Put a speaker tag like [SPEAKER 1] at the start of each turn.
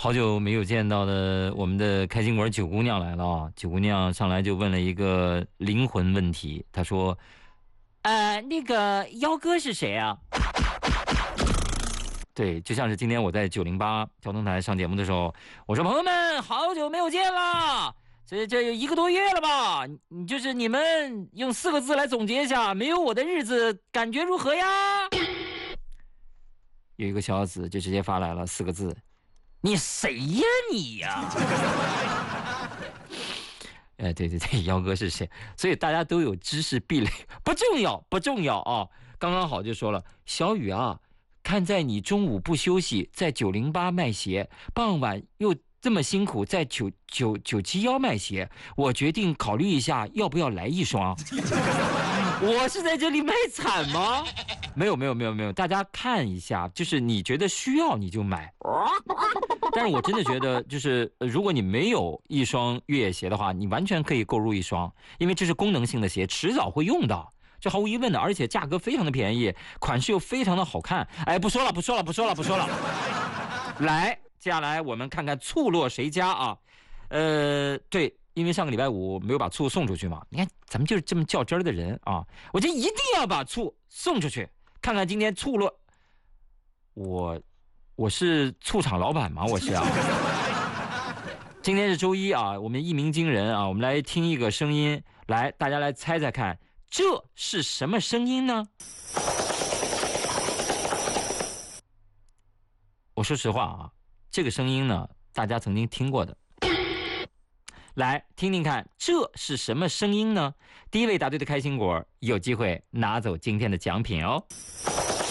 [SPEAKER 1] 好久没有见到的我们的开心果九姑娘来了啊！九姑娘上来就问了一个灵魂问题，她说：那个幺哥是谁啊？”对，就像是今天我在908交通台上节目的时候，我说：“朋友们，好久没有见了，这有1个多月了吧？就是你们用4个字来总结一下，没有我的日子感觉如何呀？”有一个小子就直接发来了4个字：“你谁呀你呀？”对，幺哥是谁？所以大家都有知识壁垒，不重要啊！刚刚好就说了，小雨啊。看在你中午不休息，在908卖鞋，傍晚又这么辛苦在971卖鞋，我决定考虑一下要不要来一双。我是在这里卖惨吗？没有，大家看一下，就是你觉得需要你就买。但是我真的觉得，就是如果你没有一双越野鞋的话，你完全可以购入一双，因为这是功能性的鞋，迟早会用到。这毫无疑问的，而且价格非常的便宜，款式又非常的好看。不说了。来，接下来我们看看醋落谁家啊？对，因为上个礼拜五没有把醋送出去嘛，你看咱们就是这么较真儿的人啊，我就一定要把醋送出去，看看今天醋落。我是醋厂老板吗？我是啊。今天是周一啊，我们一鸣惊人啊，我们来听一个声音，来，大家来猜猜看。这是什么声音呢？我说实话啊，这个声音呢，大家曾经听过的。来听听看，这是什么声音呢？第一位答对的开心果有机会拿走今天的奖品哦。